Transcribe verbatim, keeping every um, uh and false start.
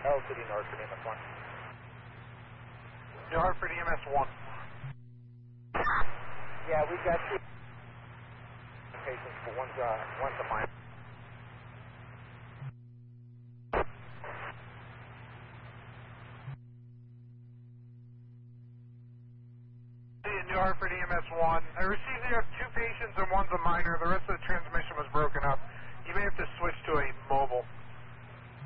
L City North for E M S one. New Hartford E M S one. Yeah, we've got two patients, but one's, uh, one's a minor. New Hartford E M S one. I received you have two patients and one's a minor. The rest of the transmission was broken up.